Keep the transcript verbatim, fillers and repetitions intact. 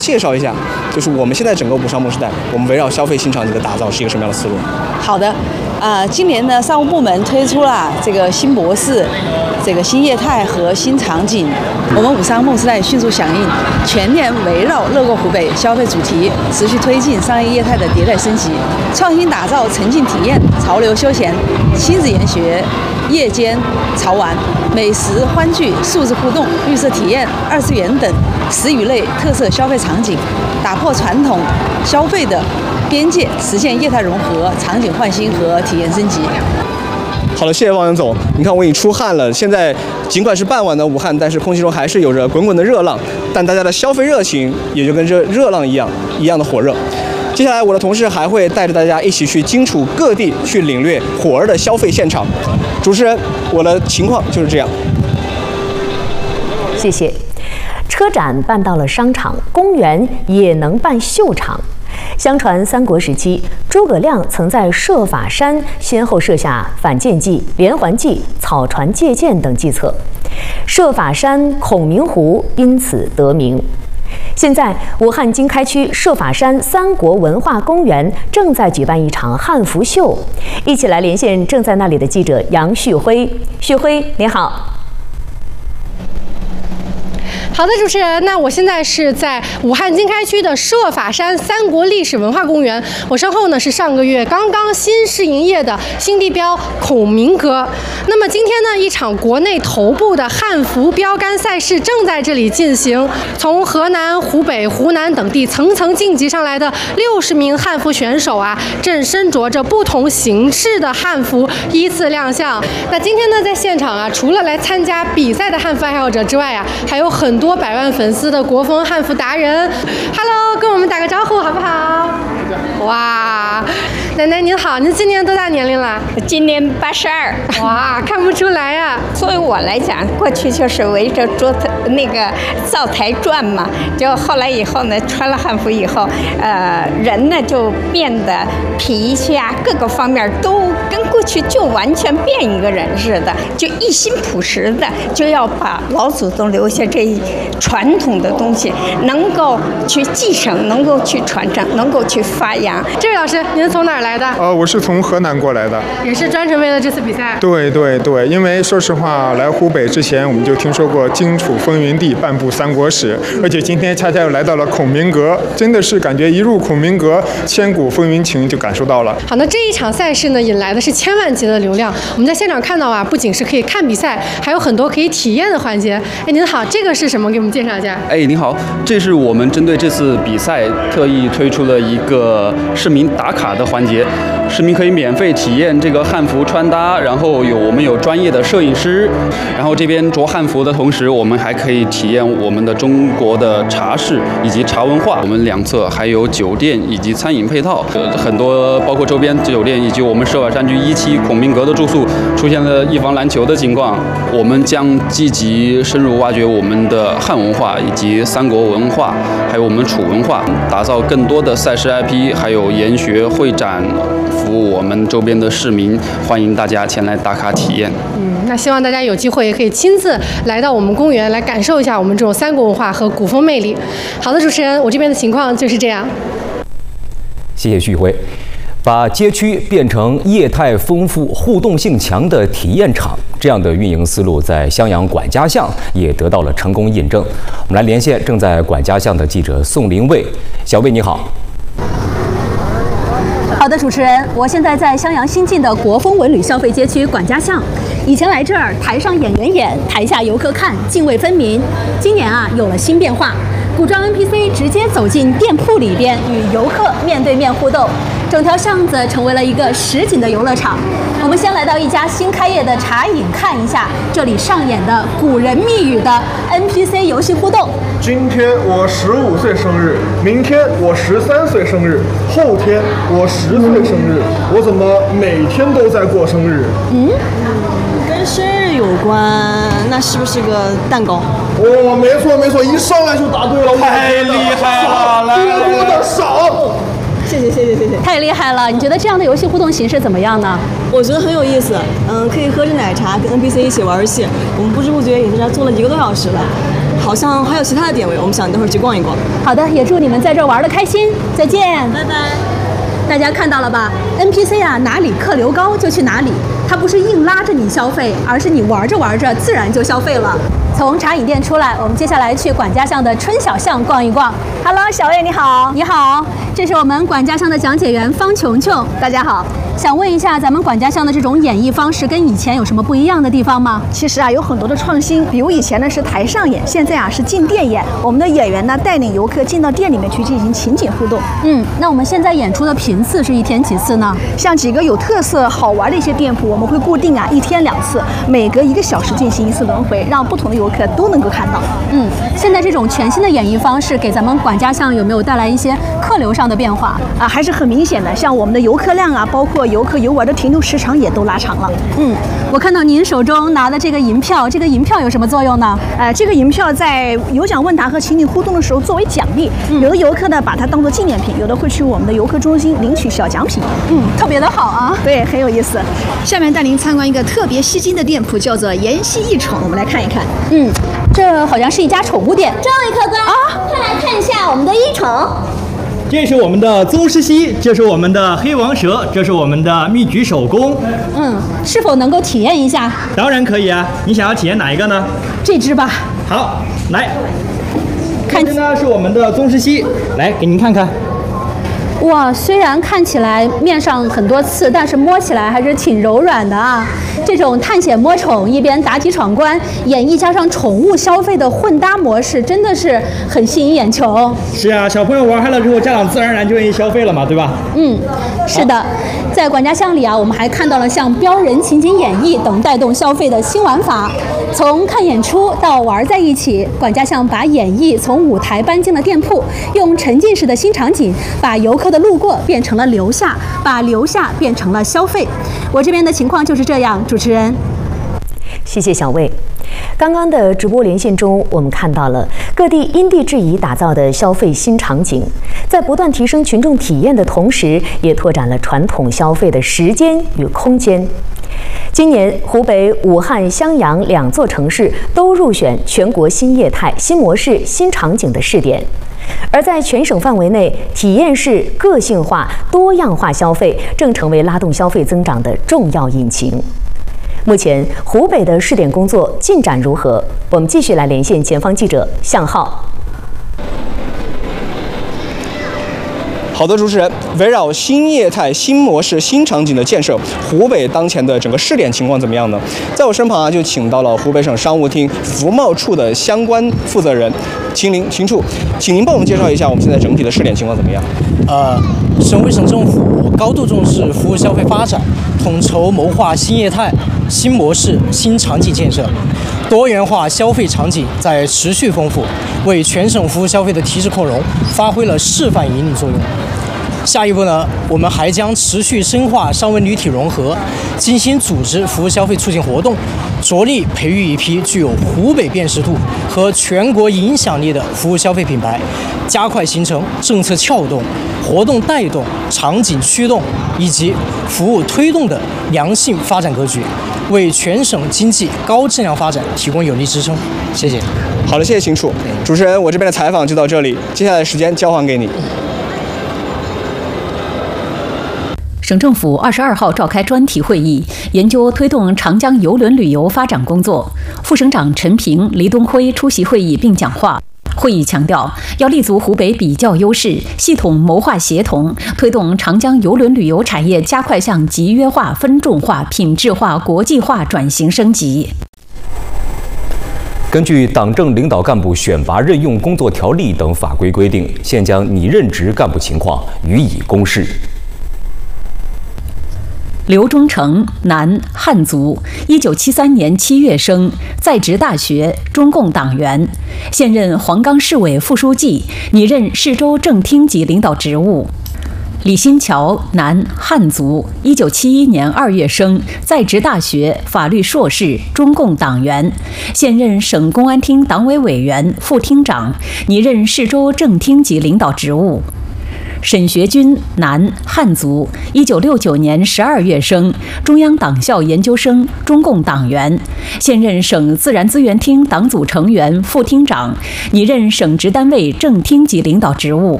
介绍一下，就是我们现在整个五商梦时代，我们围绕消费新场景的打造是一个什么样的思路？ 好的，啊、呃，今年呢，商务部门推出了这个新模式、这个新业态和新场景，我们五商梦时代迅速响应，全年围绕乐购湖北消费主题，持续推进商业业态的迭代升级，创新打造沉浸体验、潮流休闲、亲子研学、夜间潮玩、美食欢聚、数字互动、绿色体验、二次元等十余类特色消费场景，打破传统消费的边界，实现业态融合、场景焕新和体验升级。 好了，谢谢汪洋总。你看我已经出汗了，现在尽管是傍晚的武汉，但是空气中还是有着滚滚的热浪，但大家的消费热情也就跟这热浪一样一样的火热。接下来我的同事还会带着大家一起去荆楚各地去领略火热的消费现场。主持人，我的情况就是这样。 谢谢。车展办到了商场，公园也能办秀场。相传三国时期，诸葛亮曾在射法山先后设下反间计、连环计、草船借箭等计策，射法山、孔明湖因此得名。现在，武汉经开区射法山三国文化公园正在举办一场汉服秀，一起来连线正在那里的记者杨旭辉。旭辉，您好。 好的，主持人，那我现在是在武汉经开区的射法山三国历史文化公园，我身后呢是上个月刚刚新试营业的新地标孔明阁。那么今天呢，一场国内头部的汉服标杆赛事正在这里进行，从河南、湖北、湖南等地层层晋级上来的六十名汉服选手啊，正身着着不同形式的汉服依次亮相。那今天呢，在现场啊，除了来参加比赛的汉服爱好者之外啊，还有很多百万粉丝的国风汉服达人。 Hello， 跟我们打个招呼好不好？哇，奶奶您好，您今年多大年龄了？ 今年八十二。 哇，看不出来呀、啊。 作为我来讲，过去就是围着桌子那个灶台转嘛，就后来以后呢，穿了汉服以后，呃，人呢就变得脾气啊，各个方面都跟过去就完全变一个人似的，就一心朴实的，就要把老祖宗留下这传统的东西，能够去继承，能够去传承，能够去发扬。 这位老师，您从哪儿来的？ 呃，我是从河南过来的， 也是专程为了这次比赛。 对对对，因为说实话，来湖北之前我们就听说过荆楚风云地半部三国史，而且今天恰恰又来到了孔明阁，真的是感觉一入孔明阁，千古风云情就感受到了。 好，那这一场赛事呢，引来的是千万级的流量。我们在现场看到啊，不仅是可以看比赛，还有很多可以体验的环节。哎，您好，这个是什么？给我们介绍一下。 哎，您好，这是我们针对这次比赛特意推出了一个市民打卡的环节，市民可以免费体验这个汉服穿搭，然后有我们有专业的摄影师，然后这边着汉服的同时，我们还可以体验我们的中国的茶室以及茶文化。我们两侧还有酒店以及餐饮配套，呃，很多包括周边酒店以及我们射法山区一期孔明阁的住宿出现了一房难求的情况，我们将积极深入挖掘我们的汉文化以及三国文化，还有我们楚文化，打造更多的赛事 I P， 还有研学会展，服务我们周边的市民，欢迎大家前来打卡体验。 嗯，那希望大家有机会也可以亲自来到我们公园来感受一下我们这种三国文化和古风魅力。好的，主持人，我这边的情况就是这样。 谢谢旭辉。把街区变成业态丰富、互动性强的体验场，这样的运营思路在襄阳管家巷也得到了成功印证。我们来连线正在管家巷的记者宋林卫，小卫你好。 好的，主持人，我现在在襄阳新进的国风文旅消费街区管家巷。以前来这儿，台上演员演，台下游客看，泾渭分明。今年啊，有了新变化，古装 N P C 直接走进店铺里边，与游客面对面互动。整条巷子成为了一个实景的游乐场。我们先来到一家新开业的茶饮看一下，这里上演的古人密语的 N P C 游戏互动。 今天我十五岁生日，明天我十三岁生日，后天我十岁生日，我怎么每天都在过生日？ 嗯，跟生日有关，那是不是个蛋糕？ 哦，没错没错，一上来就答对了， 太厉害了！ 来，多多的赏。 谢谢谢谢谢谢，太厉害了！你觉得这样的游戏互动形式怎么样呢？ 我觉得很有意思，嗯，可以喝着奶茶跟 N P C 一起玩游戏。我们不知不觉已经在这坐了一个多小时了，好好像还有其他的点位，我们想待会儿去逛一逛。 好的，也祝你们在这儿玩得开心，再见， 拜拜。 大家看到了吧 ？N P C 啊，哪里客流高就去哪里，它不是硬拉着你消费，而是你玩着玩着自然就消费了。从茶饮店出来，我们接下来去管家巷的春小巷逛一逛。Hello， 小魏你好，你好，这是我们管家巷的讲解员方琼琼，大家好。想问一下，咱们管家巷的这种演绎方式跟以前有什么不一样的地方吗？ 其实啊，有很多的创新，比如以前呢是台上演，现在啊是进店演。我们的演员呢带领游客进到店里面去进行情景互动。 嗯，那我们现在演出的频次是一天几次呢？ 像几个有特色、好玩的一些店铺，我们会固定啊一天两次，每隔一个小时进行一次轮回，让不同的游客都能够看到。 嗯，现在这种全新的演绎方式给咱们管家巷有没有带来一些客流上的变化啊？还是很明显的，像我们的游客量啊，包括游客游玩的停留时长也都拉长了。 嗯，我看到您手中拿的这个银票，这个银票有什么作用呢？ 呃，这个银票在有奖问答和情景互动的时候作为奖励，嗯、有的游客呢把它当做纪念品，有的会去我们的游客中心领取小奖品。 嗯，特别的好啊， 对，很有意思。下面带您参观一个特别吸睛的店铺，叫做妍希异宠，我们来看一看。 嗯，这好像是一家宠物店。 这位客官啊，快来看一下我们的异宠。 这是我们的宗师蜥，这是我们的黑王蛇，这是我们的蜜桔手工。 嗯，是否能够体验一下？ 当然可以啊，你想要体验哪一个呢？ 这只吧。 好，来， 看这呢是我们的宗师蜥，来给您看看。 哇，虽然看起来面上很多刺，但是摸起来还是挺柔软的啊。这种探险摸宠，一边答题闯关，演绎加上宠物消费的混搭模式，真的是很吸引眼球。 是啊，小朋友玩嗨了之后，家长自然而然就愿意消费了嘛，对吧？ 嗯，是的。在管家巷里啊，我们还看到了像标人情景演绎等带动消费的新玩法。从看演出到玩在一起，管家巷把演绎从舞台搬进了店铺，用沉浸式的新场景，把游客的路过变成了留下，把留下变成了消费。我这边的情况就是这样，主持人。 谢谢小魏。刚刚的直播连线中，我们看到了各地因地制宜打造的消费新场景，在不断提升群众体验的同时，也拓展了传统消费的时间与空间。今年，湖北武汉、襄阳两座城市都入选全国新业态、新模式、新场景的试点。而在全省范围内，体验式、个性化、多样化消费正成为拉动消费增长的重要引擎。目前，湖北的试点工作进展如何？我们继续来连线前方记者向浩。 好的，主持人，围绕新业态、新模式、新场景的建设，湖北当前的整个试点情况怎么样呢？在我身旁啊，就请到了湖北省商务厅服贸处的相关负责人秦林秦处，请您帮我们介绍一下我们现在整体的试点情况怎么样？ 呃，省委省政府高度重视服务消费发展，统筹谋划新业态、新模式、新场景建设，多元化消费场景在持续丰富，为全省服务消费的提质扩容发挥了示范引领作用。下一步呢，我们还将持续深化商文旅体融合，精心组织服务消费促进活动，着力培育一批具有湖北辨识度和全国影响力的服务消费品牌，加快形成政策撬动、活动带动、场景驱动以及服务推动的良性发展格局，为全省经济高质量发展提供有力支撑。谢谢。 好的，谢谢秦处。主持人，我这边的采访就到这里，接下来的时间交还给你。 省政府二十二号召开专题会议，研究推动长江邮轮旅游发展工作。副省长陈平、黎东辉出席会议并讲话。会议强调，要立足湖北比较优势，系统谋划协同，推动长江邮轮旅游产业加快向集约化、分众化、品质化、国际化转型升级。 根据党政领导干部选拔任用工作条例等法规规定，现将拟任职干部情况予以公示。 刘忠诚，男，汉族，一九七三年七月生，在职大学，中共党员，现任黄冈市委副书记，拟任市州正厅级领导职务。李新桥，男，汉族，一九七一年二月生，在职大学，法律硕士，中共党员，现任省公安厅党委委员、副厅长，拟任市州正厅级领导职务。 沈学军，男，汉族，一九六九年十二月生，中央党校研究生，中共党员，现任省自然资源厅党组成员、副厅长，拟任省直单位正厅级领导职务。